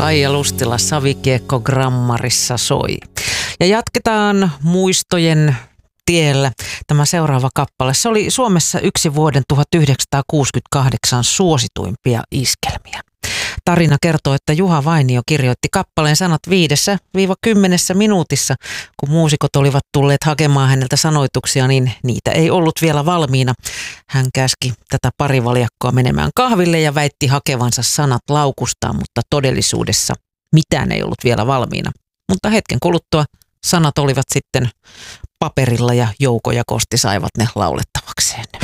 Kaija Lustila, Savikiekko Grammarissa soi. Ja jatketaan muistojen tiellä. Tämä seuraava kappale, se oli Suomessa yksi vuoden 1968 suosituimpia iskelmiä. Tarina kertoo, että Juha Vainio kirjoitti kappaleen sanat 5-10 minuutissa. Kun muusikot olivat tulleet hakemaan häneltä sanoituksia, niin niitä ei ollut vielä valmiina. Hän käski tätä parivaljakkoa menemään kahville ja väitti hakevansa sanat laukustaan, mutta todellisuudessa mitään ei ollut vielä valmiina. Mutta hetken kuluttua sanat olivat sitten paperilla ja Jouko ja Kosti saivat ne laulettavakseen.